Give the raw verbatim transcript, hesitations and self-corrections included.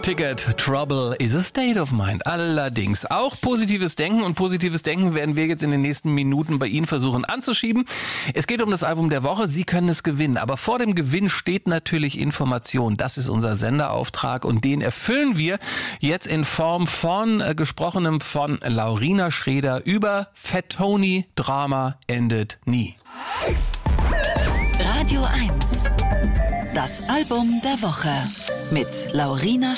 Ticket, Trouble is a state of mind. Allerdings auch positives Denken und positives Denken werden wir jetzt in den nächsten Minuten bei Ihnen versuchen anzuschieben. Es geht um das Album der Woche. Sie können es gewinnen. Aber vor dem Gewinn steht natürlich Information. Das ist unser Senderauftrag und den erfüllen wir jetzt in Form von äh, Gesprochenem von Laurina Schreder über Fat Tony, Drama endet nie. Radio eins. Das Album der Woche mit Laurina